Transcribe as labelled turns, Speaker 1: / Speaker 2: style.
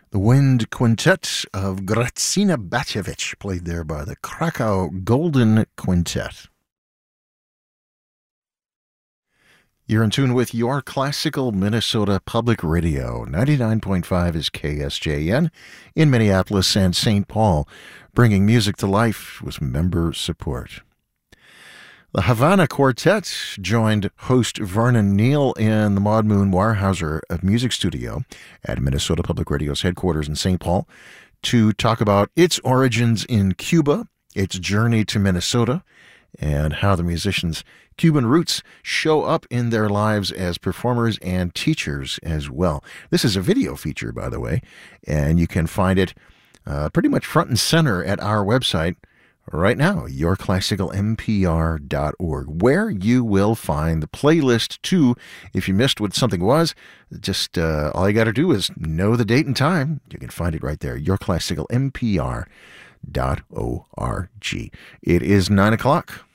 Speaker 1: The Wind Quintet of Grażyna Bacevich, played there by the Krakow Golden Quintet. You're in tune with your classical Minnesota Public Radio. 99.5 is KSJN in Minneapolis and St. Paul, bringing music to life with member support. The Havana Quartet joined host Vernon Neal in the Maud Moon Warhauser Music Studio at Minnesota Public Radio's headquarters in St. Paul to talk about its origins in Cuba, its journey to Minnesota, and how the musicians' Cuban roots show up in their lives as performers and teachers as well. This is a video feature, by the way, and you can find it pretty much front and center at our website right now, yourclassicalmpr.org, where you will find the playlist too. If you missed what something was, just all you got to do is know the date and time. You can find it right there, yourclassicalmpr.org. It is 9 o'clock.